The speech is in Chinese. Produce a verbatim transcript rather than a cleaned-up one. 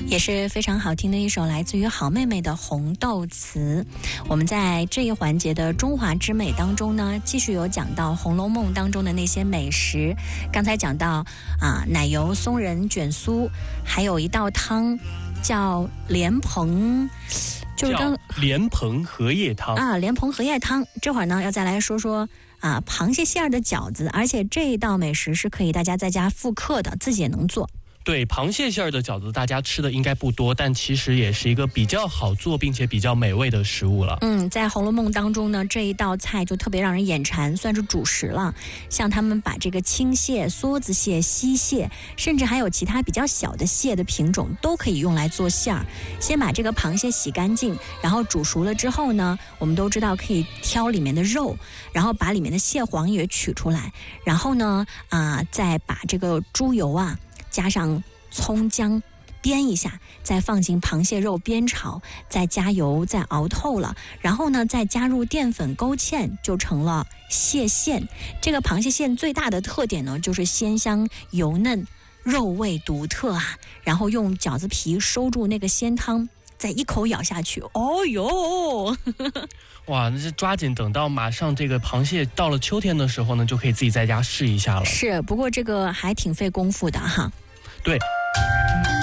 也是非常好听的一首来自于好妹妹的《红豆词》。我们在这一环节的中华之美当中呢，继续有讲到《红楼梦》当中的那些美食。刚才讲到啊，奶油松仁卷酥，还有一道汤叫莲蓬，就是刚莲蓬荷叶汤啊，莲蓬荷叶汤。这会儿呢，要再来说说啊，螃蟹馅儿的饺子，而且这一道美食是可以大家在家复刻的，自己也能做。 对，螃蟹馅儿的饺子大家吃的应该不多，但其实也是一个比较好做并且比较美味的食物了。 嗯，在《红楼梦》当中呢，这一道菜就特别让人眼馋，算是主食了。像他们把这个青蟹、梭子蟹、溪蟹，甚至还有其他比较小的蟹的品种，都可以用来做馅儿。先把这个螃蟹洗干净，然后煮熟了之后呢，我们都知道可以挑里面的肉，然后把里面的蟹黄也取出来，然后呢，啊、呃，再把这个猪油啊。加上葱姜煸一下，再放进螃蟹肉煸炒，再加油，再熬透了，然后呢再加入淀粉勾芡，就成了蟹馅。这个螃蟹馅最大的特点呢，就是鲜香油嫩，肉味独特啊。然后用饺子皮收住那个鲜汤，再一口咬下去，哦哟！ 哇，那是抓紧等到马上这个螃蟹到了秋天的时候呢，就可以自己在家试一下了。 是，不过这个还挺费功夫的哈。 对。